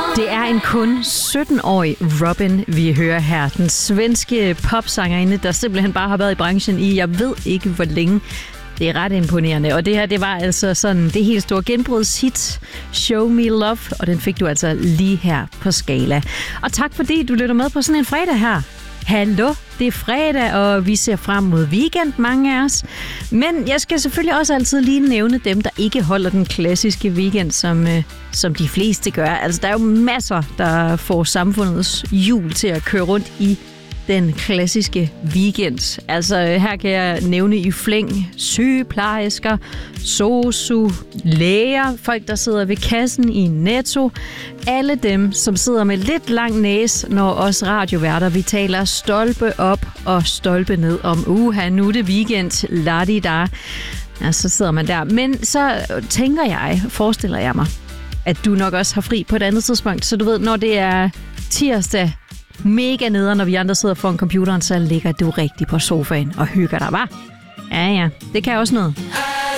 Det er en kun 17-årig Robyn, vi hører her. Den svenske popsangerinde, der simpelthen bare har været i branchen i, jeg ved ikke hvor længe. Det er ret imponerende, og det her, det var altså sådan det helt store genbrudshit, Show Me Love, og den fik du altså lige her på Skala. Og tak fordi du lytter med på sådan en fredag her. Hallo, det er fredag, og vi ser frem mod weekend, mange af os. Men jeg skal selvfølgelig også altid lige nævne dem, der ikke holder den klassiske weekend, som de fleste gør. Altså, der er jo masser, der får samfundets hjul til at køre rundt i den klassiske weekend. Altså, her kan jeg nævne i flæng sygeplejersker, sosu, læger, folk, der sidder ved kassen i Netto. Alle dem, som sidder med lidt lang næse, når os radioværter, vi taler stolpe op og stolpe ned om, nu er det weekend, la-di-da. Ja, så sidder man der. Men så forestiller jeg mig, at du nok også har fri på et andet tidspunkt. Så du ved, når det er tirsdag, mega neder, når vi andre sidder foran computeren, så ligger du rigtig på sofaen og hygger dig, hva'? Ja, det kan også noget.